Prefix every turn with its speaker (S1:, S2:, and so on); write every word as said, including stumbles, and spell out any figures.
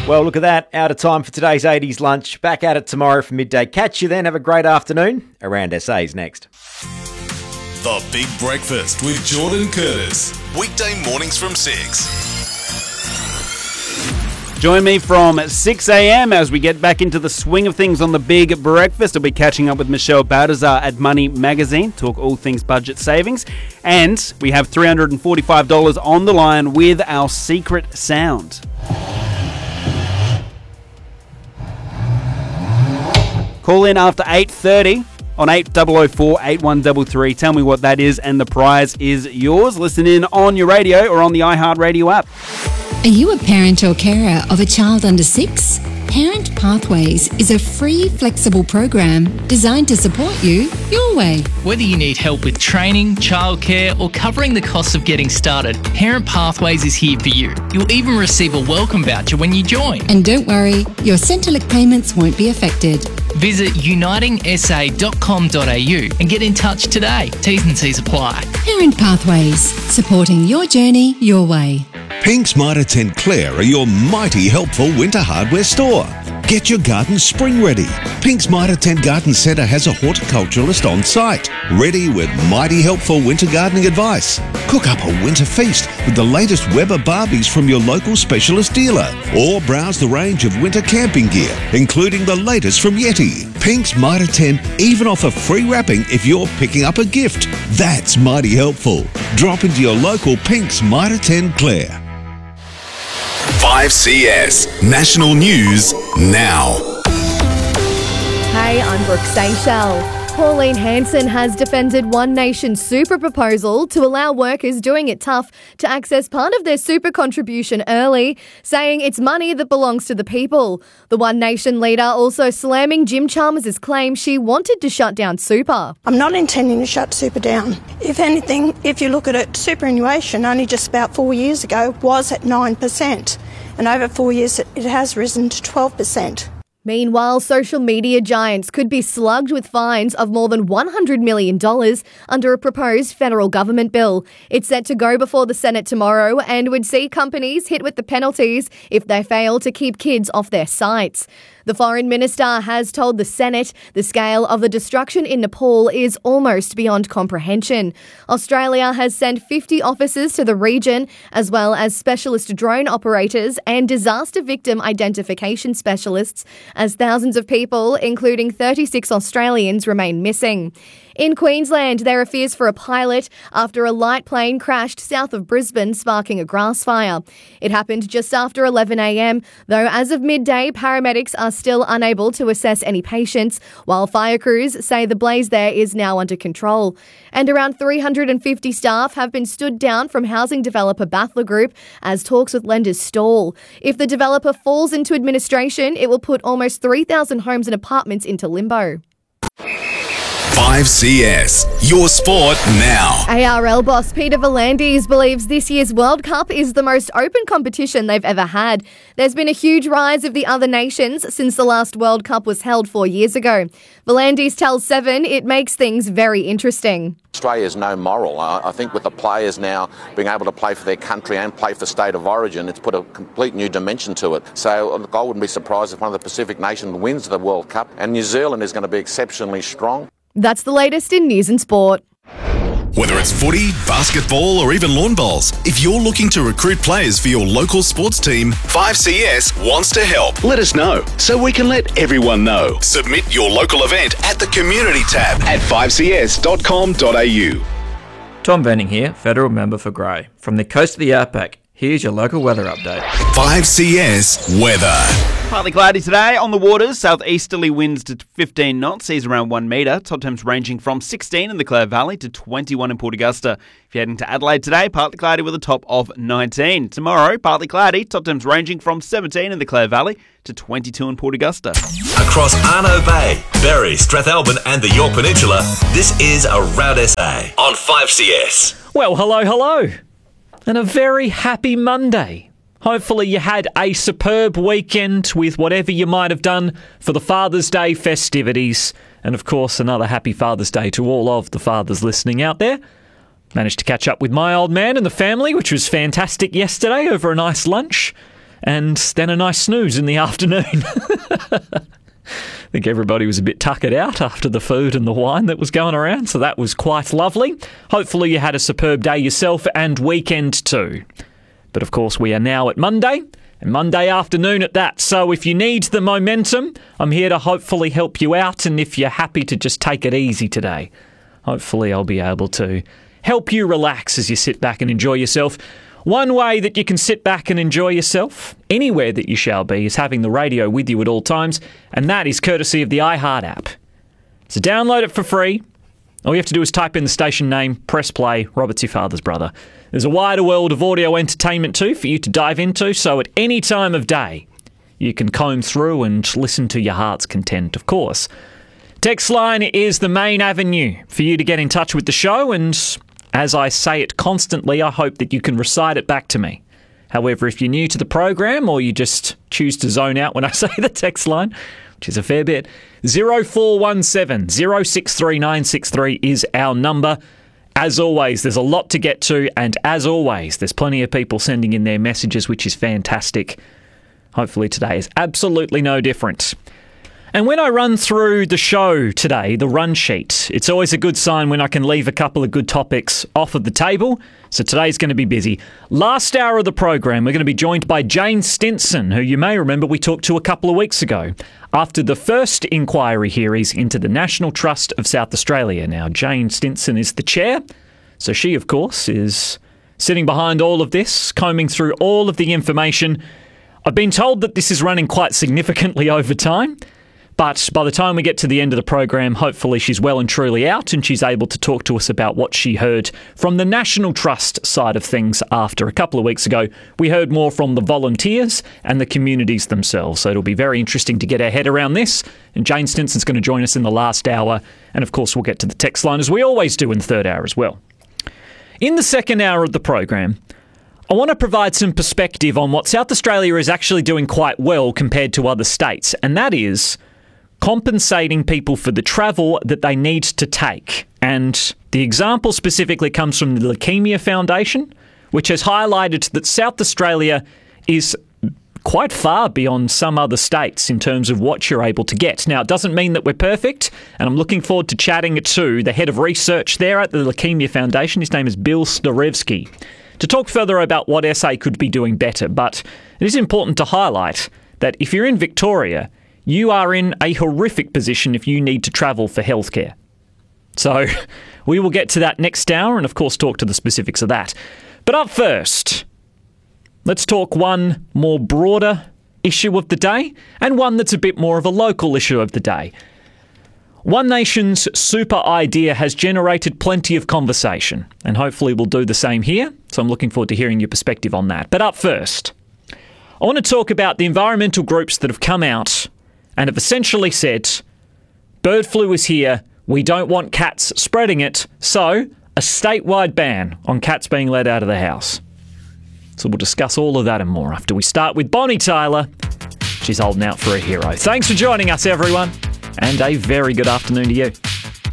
S1: Well, look at that. Out of time for today's eighties lunch. Back at it tomorrow for midday. Catch you then. Have a great afternoon. Around S A's next.
S2: The Big Breakfast with Jordan Curtis. Weekday mornings from six.
S3: Join me from six a.m. as we get back into the swing of things on the Big Breakfast. I'll be catching up with Michelle Baltazar at Money Magazine, talk all things budget savings. And we have three hundred forty-five dollars on the line with our secret sound. Call in after eight thirty on eight oh four, eight one three three. Tell me what that is and the prize is yours. Listen in on your radio or on the iHeartRadio app.
S4: Are you a parent or carer of a child under six? Parent Pathways is a free, flexible program designed to support you your way.
S5: Whether you need help with training, childcare, or covering the costs of getting started, Parent Pathways is here for you. You'll even receive a welcome voucher when you join.
S4: And don't worry, your Centrelink payments won't be affected.
S5: Visit uniting s a dot com dot a u and get in touch today. T's and C's apply.
S4: Parent Pathways, supporting your journey your way.
S6: Pink's Mitre Tent Clare are your mighty helpful winter hardware store. Get your garden spring ready. Pink's Mitre Tent Garden Centre has a horticulturalist on site, ready with mighty helpful winter gardening advice. Cook up a winter feast with the latest Weber Barbies from your local specialist dealer, or browse the range of winter camping gear, including the latest from Yeti. Pink's Mitre Tent even offer free wrapping if you're picking up a gift. That's mighty helpful. Drop into your local Pink's Mitre Tent Clare.
S2: five C S National News now.
S7: Hey, I'm Brooke Seychelles. Pauline Hanson has defended One Nation's super proposal to allow workers doing it tough to access part of their super contribution early, saying it's money that belongs to the people. The One Nation leader also slamming Jim Chalmers' claim she wanted to shut down super.
S8: I'm not intending to shut super down. If anything, if you look at it, superannuation only just about four years ago was at nine percent. And over four years it has risen to twelve percent.
S7: Meanwhile, social media giants could be slugged with fines of more than one hundred million dollars under a proposed federal government bill. It's set to go before the Senate tomorrow and would see companies hit with the penalties if they fail to keep kids off their sites. The foreign minister has told the Senate the scale of the destruction in Nepal is almost beyond comprehension. Australia has sent fifty officers to the region, as well as specialist drone operators and disaster victim identification specialists, as thousands of people, including thirty-six Australians, remain missing. In Queensland, there are fears for a pilot after a light plane crashed south of Brisbane, sparking a grass fire. It happened just after eleven a.m, though as of midday, paramedics are still unable to assess any patients, while fire crews say the blaze there is now under control. And around three hundred fifty staff have been stood down from housing developer Bathler Group as talks with lenders stall. If the developer falls into administration, it will put almost three thousand homes and apartments into limbo.
S2: five C S, your sport now.
S7: A R L boss Peter V'landys believes this year's World Cup is the most open competition they've ever had. There's been a huge rise of the other nations since the last World Cup was held four years ago. V'landys tells Seven it makes things very interesting.
S9: Australia's no moral. I think with the players now being able to play for their country and play for state of origin, it's put a complete new dimension to it. So look, I wouldn't be surprised if one of the Pacific nations wins the World Cup, and New Zealand is going to be exceptionally strong.
S7: That's the latest in news and sport.
S2: Whether it's footy, basketball or even lawn bowls, if you're looking to recruit players for your local sports team, five C S wants to help.
S10: Let us know so we can let everyone know.
S2: Submit your local event at the Community tab
S10: at five c s dot com dot a u.
S11: Tom Benning here, Federal Member for Grey. From the coast of the Outback, here's your local weather update.
S2: five C S weather.
S3: Partly cloudy today on the waters. Southeasterly winds to fifteen knots, seas around one metre. Top temps ranging from sixteen in the Clare Valley to twenty-one in Port Augusta. If you're heading to Adelaide today, partly cloudy with a top of nineteen. Tomorrow, partly cloudy. Top temps ranging from seventeen in the Clare Valley to twenty-two in Port Augusta.
S2: Across Arno Bay, Berry, Strathalbyn and the Yorke Peninsula, this is Around S A on five C S.
S12: Well, hello, hello. And a very happy Monday. Hopefully you had a superb weekend with whatever you might have done for the Father's Day festivities. And of course, another happy Father's Day to all of the fathers listening out there. Managed to catch up with my old man and the family, which was fantastic yesterday over a nice lunch. and then a nice snooze in the afternoon. I think everybody was a bit tuckered out after the food and the wine that was going around, so that was quite lovely. Hopefully you had a superb day yourself and weekend too. But of course we are now at Monday, and Monday afternoon at that. So if you need the momentum, I'm here to hopefully help you out, and if you're happy to just take it easy today, hopefully I'll be able to help you relax as you sit back and enjoy yourself. One way that you can sit back and enjoy yourself, anywhere that you shall be, is having the radio with you at all times, and that is courtesy of the iHeart app. So download it for free. All you have to do is type in the station name, press play, Robert's your father's brother. There's a wider world of audio entertainment too for you to dive into, so at any time of day, you can comb through and listen to your heart's content, of course. Text line is the main avenue for you to get in touch with the show, and as I say it constantly, I hope that you can recite it back to me. However, if you're new to the program or you just choose to zone out when I say the text line, which is a fair bit, zero four one seven, zero six three nine six three is our number. As always, there's a lot to get to, and as always, there's plenty of people sending in their messages, which is fantastic. Hopefully today is absolutely no different. And when I run through the show today, the run sheet, it's always a good sign when I can leave a couple of good topics off of the table. So today's going to be busy. Last hour of the program, we're going to be joined by Jane Stinson, who you may remember we talked to a couple of weeks ago, after the first inquiry hearings into the National Trust of South Australia. Now, Jane Stinson is the chair, so she, of course, is sitting behind all of this, combing through all of the information. I've been told that this is running quite significantly over time. But by the time we get to the end of the program, hopefully she's well and truly out and she's able to talk to us about what she heard from the National Trust side of things after a couple of weeks ago. We heard more from the volunteers and the communities themselves. So it'll be very interesting to get our head around this. And Jane Stinson's going to join us in the last hour. And of course, we'll get to the text line as we always do in the third hour as well. In the second hour of the program, I want to provide some perspective on what South Australia is actually doing quite well compared to other states. And that is compensating people for the travel that they need to take. And the example specifically comes from the Leukemia Foundation, which has highlighted that South Australia is quite far beyond some other states in terms of what you're able to get. Now, it doesn't mean that we're perfect, and I'm looking forward to chatting to the head of research there at the Leukemia Foundation. His name is Bill Starevsky, to talk further about what S A could be doing better. But it is important to highlight that if you're in Victoria, you are in a horrific position if you need to travel for healthcare. So we will get to that next hour and, of course, talk to the specifics of that. But up first, let's talk one more broader issue of the day and one that's a bit more of a local issue of the day. One Nation's super idea has generated plenty of conversation, and hopefully we'll do the same here. So I'm looking forward to hearing your perspective on that. But up first, I want to talk about the environmental groups that have come out and have essentially said, bird flu is here, we don't want cats spreading it, so a statewide ban on cats being let out of the house. So we'll discuss all of that and more after we start with Bonnie Tyler. She's holding out for a hero. Thanks for joining us, everyone, and a very good afternoon to you.